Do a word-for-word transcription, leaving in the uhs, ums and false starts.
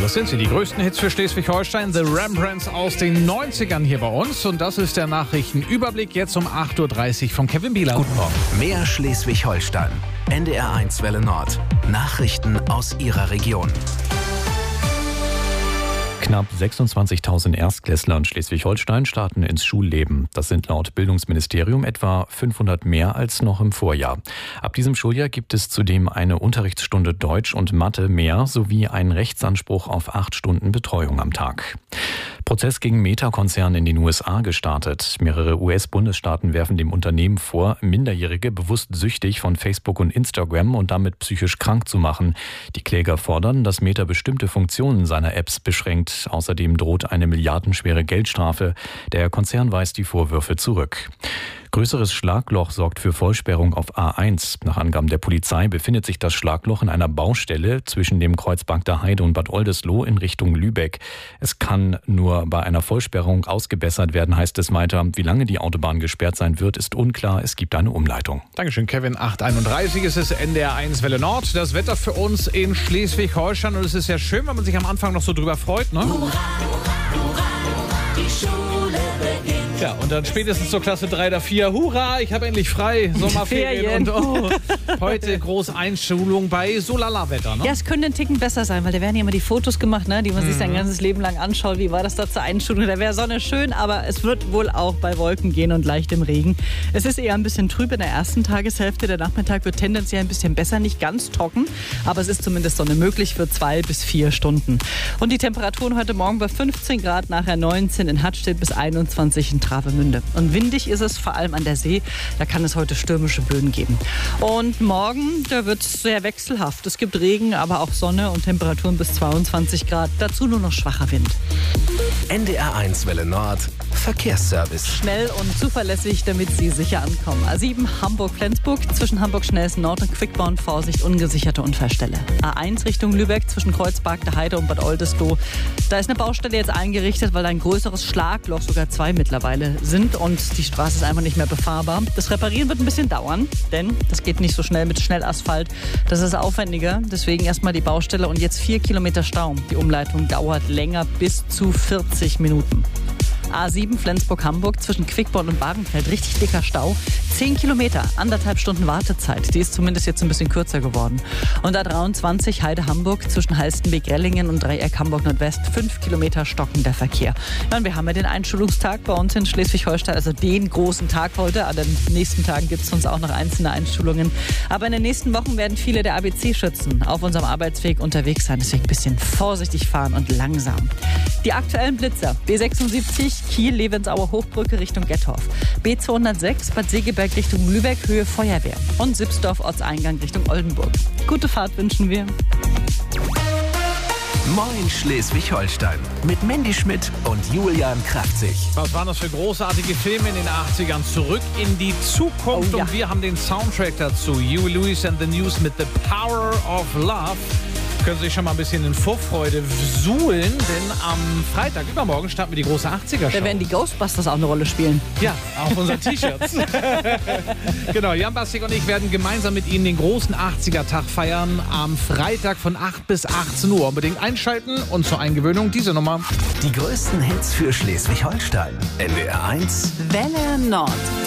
das sind sie, die größten Hits für Schleswig-Holstein. The Rembrandts aus den neunzigern hier bei uns. Und das ist der Nachrichtenüberblick jetzt um acht Uhr dreißig von Kevin Bieler. Guten Morgen. Mehr Schleswig-Holstein. N D R eins Welle Nord. Nachrichten aus Ihrer Region. Knapp sechsundzwanzigtausend Erstklässler in Schleswig-Holstein starten ins Schulleben. Das sind laut Bildungsministerium etwa fünfhundert mehr als noch im Vorjahr. Ab diesem Schuljahr gibt es zudem eine Unterrichtsstunde Deutsch und Mathe mehr sowie einen Rechtsanspruch auf acht Stunden Betreuung am Tag. Prozess gegen Meta-Konzern in den U S A gestartet. Mehrere U S-Bundesstaaten werfen dem Unternehmen vor, Minderjährige bewusst süchtig von Facebook und Instagram und damit psychisch krank zu machen. Die Kläger fordern, dass Meta bestimmte Funktionen seiner Apps beschränkt. Außerdem droht eine milliardenschwere Geldstrafe. Der Konzern weist die Vorwürfe zurück. Größeres Schlagloch sorgt für Vollsperrung auf A eins. Nach Angaben der Polizei befindet sich das Schlagloch in einer Baustelle zwischen dem Kreuz Bagda Heide und Bad Oldesloe in Richtung Lübeck. Es kann nur bei einer Vollsperrung ausgebessert werden, heißt es weiter. Wie lange die Autobahn gesperrt sein wird, ist unklar. Es gibt eine Umleitung. Dankeschön, Kevin. acht Uhr einunddreißig ist es, N D R eins Welle Nord. Das Wetter für uns in Schleswig-Holstein. Und es ist ja schön, wenn man sich am Anfang noch so drüber freut, ne? Hurra, hurra, die Schule beginnt. Ja, und dann spätestens zur Klasse drei oder vier. Hurra, ich habe endlich frei. Sommerferien. Und oh, heute große Einschulung bei Solala-Wetter. Ne? Ja, es könnte ein Ticken besser sein, weil da werden ja immer die Fotos gemacht, ne, die man mhm. sich sein ganzes Leben lang anschaut. Wie war das da zur Einschulung? Da wäre Sonne schön, aber es wird wohl auch bei Wolken gehen und leichtem Regen. Es ist eher ein bisschen trüb in der ersten Tageshälfte. Der Nachmittag wird tendenziell ein bisschen besser, nicht ganz trocken, aber es ist zumindest Sonne möglich für zwei bis vier Stunden. Und die Temperaturen heute Morgen bei fünfzehn Grad, nachher neunzehn in Hattstedt bis einundzwanzig in Travemünde. Und windig ist es vor allem an der See. Da kann es heute stürmische Böen geben. Und morgen, da wird es sehr wechselhaft. Es gibt Regen, aber auch Sonne und Temperaturen bis zweiundzwanzig Grad. Dazu nur noch schwacher Wind. N D R eins Welle Nord. Verkehrsservice. Schnell und zuverlässig, damit Sie sicher ankommen. A sieben Hamburg-Flensburg, zwischen Hamburg-Schnellsen Nord und Quickborn, Vorsicht, ungesicherte Unfallstelle. A eins Richtung Lübeck, zwischen Kreuzberg, der Heide und Bad Oldesloe. Da ist eine Baustelle jetzt eingerichtet, weil ein größeres Schlagloch, sogar zwei mittlerweile, sind und die Straße ist einfach nicht mehr befahrbar. Das Reparieren wird ein bisschen dauern, denn das geht nicht so schnell mit Schnellasphalt. Das ist aufwendiger, deswegen erstmal die Baustelle und jetzt vier Kilometer Stau. Die Umleitung dauert länger, bis zu vierzig Minuten. A sieben Flensburg-Hamburg, zwischen Quickborn und Badenfeld, richtig dicker Stau. zehn Kilometer, anderthalb Stunden Wartezeit. Die ist zumindest jetzt ein bisschen kürzer geworden. Und A dreiundzwanzig Heide-Hamburg, zwischen Halstenbek-Rellingen und Dreieck Hamburg-Nordwest, fünf Kilometer stockender Verkehr. Ja, und wir haben ja den Einschulungstag bei uns in Schleswig-Holstein, also den großen Tag heute. An den nächsten Tagen gibt es uns auch noch einzelne Einschulungen. Aber in den nächsten Wochen werden viele der A B C-Schützen auf unserem Arbeitsweg unterwegs sein. Deswegen ein bisschen vorsichtig fahren und langsam. Die aktuellen Blitzer: B sechsundsiebzig Kiel-Levensauer Hochbrücke Richtung Gettorf, B zweihundertsechs Bad Segeberg Richtung Lübeck, Höhe Feuerwehr und Sipsdorf Ortseingang Richtung Oldenburg. Gute Fahrt wünschen wir. Moin Schleswig-Holstein mit Mandy Schmidt und Julian Kraftzig. Was waren das für großartige Filme in den achtzigern? Zurück in die Zukunft. Oh ja. Und wir haben den Soundtrack dazu. Huey Lewis and the News mit The Power of Love. Können Sie sich schon mal ein bisschen in Vorfreude suhlen, denn am Freitag, übermorgen, starten wir die große achtziger-Show. Da werden die Ghostbusters auch eine Rolle spielen. Ja, auf unseren T-Shirts. Genau, Jan Bastik und ich werden gemeinsam mit Ihnen den großen achtziger-Tag feiern. Am Freitag von acht bis achtzehn Uhr. Unbedingt einschalten und zur Eingewöhnung diese Nummer. Die größten Hits für Schleswig-Holstein. N D R eins Welle Nord.